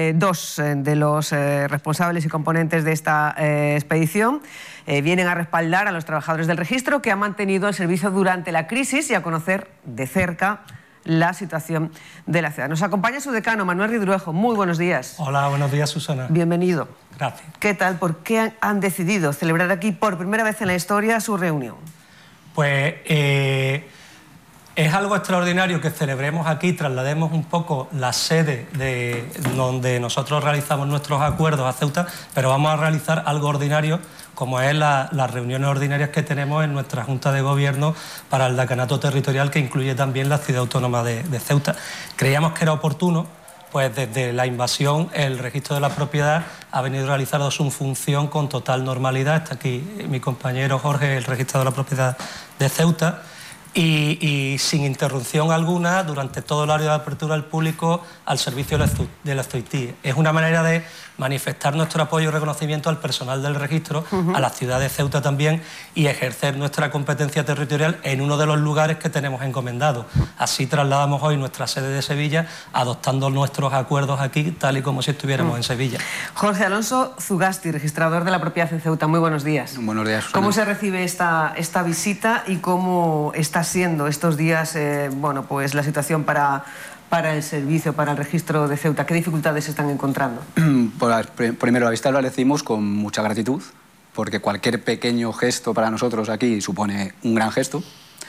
Dos de los responsables y componentes de esta expedición vienen a respaldar a los trabajadores del registro que han mantenido el servicio durante la crisis y a conocer de cerca la situación de la ciudad. Nos acompaña su decano, Manuel Ridruejo. Muy buenos días. Hola, buenos días, Susana. Bienvenido. Gracias. ¿Qué tal? ¿Por qué han decidido celebrar aquí por primera vez en la historia su reunión? Pues es algo extraordinario que celebremos aquí, traslademos un poco la sede de donde nosotros realizamos nuestros acuerdos a Ceuta, pero vamos a realizar algo ordinario, como es las reuniones ordinarias que tenemos en nuestra Junta de Gobierno para el decanato territorial, que incluye también la ciudad autónoma de Ceuta. Creíamos que era oportuno, pues desde la invasión el registro de la propiedad ha venido realizando su función con total normalidad. Está aquí mi compañero Jorge, el registrador de la propiedad de Ceuta. Y sin interrupción alguna durante todo el horario de apertura al público al servicio de la CEUTI. Es una manera de manifestar nuestro apoyo y reconocimiento al personal del registro, a la ciudad de Ceuta también, y ejercer nuestra competencia territorial en uno de los lugares que tenemos encomendados. Así trasladamos hoy nuestra sede de Sevilla, adoptando nuestros acuerdos aquí, tal y como si estuviéramos en Sevilla. Jorge Alonso Zugasti, registrador de la propiedad en Ceuta. Muy buenos días. Buenos días, Susana. ¿Cómo se recibe esta visita y cómo está siendo estos días bueno, pues la situación para el servicio, para el registro de Ceuta? ¿Qué dificultades se están encontrando? Primero, la visita lo recibimos con mucha gratitud, porque cualquier pequeño gesto para nosotros aquí supone un gran gesto,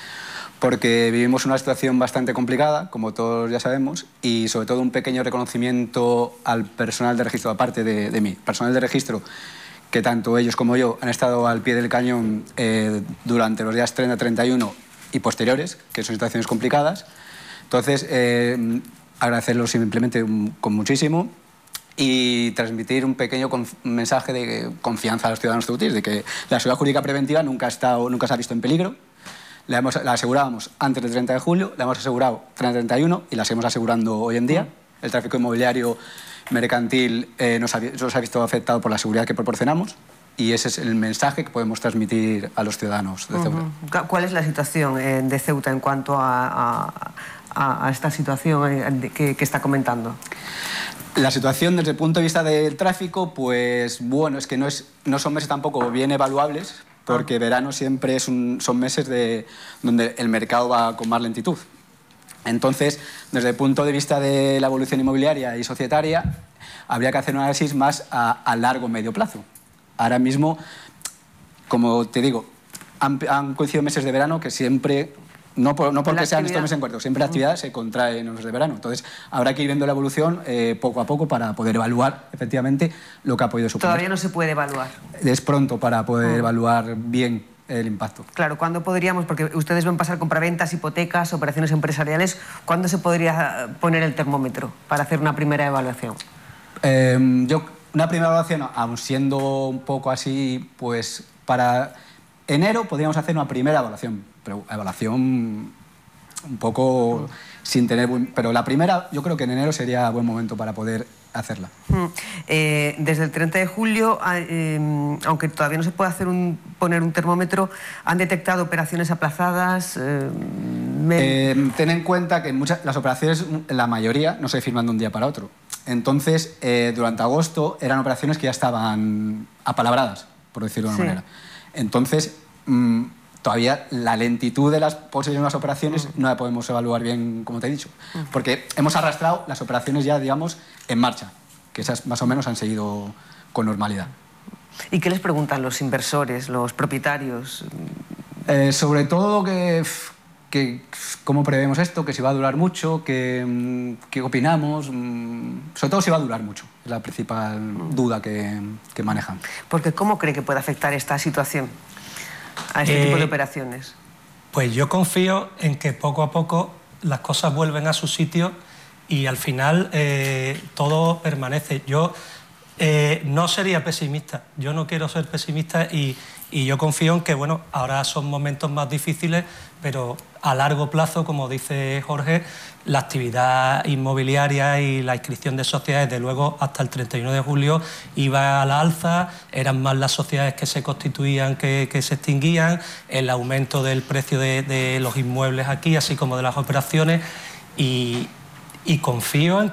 porque vivimos una situación bastante complicada, como todos ya sabemos, y sobre todo un pequeño reconocimiento al personal de registro, aparte de mí. Personal de registro, que tanto ellos como yo han estado al pie del cañón durante los días 30, 31 y posteriores, que son situaciones complicadas. Entonces, agradecerlos simplemente con muchísimo y transmitir un pequeño mensaje de confianza a los ciudadanos ceutíes, de que la seguridad jurídica preventiva nunca se ha visto en peligro. La asegurábamos antes del 30 de julio, la hemos asegurado 30-31 y la seguimos asegurando hoy en día. El tráfico inmobiliario mercantil nos ha visto afectado por la seguridad que proporcionamos. Y ese es el mensaje que podemos transmitir a los ciudadanos de Ceuta. ¿Cuál es la situación de Ceuta en cuanto a esta situación que está comentando? La situación desde el punto de vista del tráfico, pues bueno, es que no son meses tampoco bien evaluables, porque verano siempre son meses donde el mercado va con más lentitud. Entonces, desde el punto de vista de la evolución inmobiliaria y societaria, habría que hacer un análisis más a largo o medio plazo. Ahora mismo, como te digo, han coincidido meses de verano que siempre, no porque sean estos meses en cuarto, siempre la actividad se contrae en los meses de verano. Entonces, habrá que ir viendo la evolución poco a poco para poder evaluar efectivamente lo que ha podido suponer. Todavía no se puede evaluar. Es pronto para poder evaluar bien el impacto. Claro, ¿cuándo podríamos, porque ustedes ven pasar compraventas, hipotecas, operaciones empresariales, ¿cuándo se podría poner el termómetro para hacer una primera evaluación? Una primera evaluación, aun siendo un poco así, pues para enero podríamos hacer una primera evaluación, pero evaluación un poco sin tener... Pero la primera, yo creo que en enero sería buen momento para poder hacerla. Desde el 30 de julio, aunque todavía no se puede poner un termómetro, ¿han detectado operaciones aplazadas? Ten en cuenta que las operaciones, la mayoría, no se firman de un día para otro. Entonces, durante agosto eran operaciones que ya estaban apalabradas, por decirlo de una manera. Entonces, todavía la lentitud de las posibles operaciones no la podemos evaluar bien, como te he dicho, porque hemos arrastrado las operaciones ya, digamos, en marcha, que esas más o menos han seguido con normalidad. ¿Y qué les preguntan los inversores, los propietarios? Sobre todo que cómo prevemos esto, que si va a durar mucho, qué opinamos, sobre todo si va a durar mucho, es la principal duda que manejan. Porque ¿cómo cree que puede afectar esta situación a este tipo de operaciones? Pues yo confío en que poco a poco las cosas vuelven a su sitio y al final todo permanece. Yo no sería pesimista, yo no quiero ser pesimista y yo confío en que, bueno, ahora son momentos más difíciles, pero a largo plazo, como dice Jorge, la actividad inmobiliaria y la inscripción de sociedades, desde luego, hasta el 31 de julio iba a la alza, eran más las sociedades que se constituían que se extinguían, el aumento del precio de los inmuebles aquí, así como de las operaciones, y confío en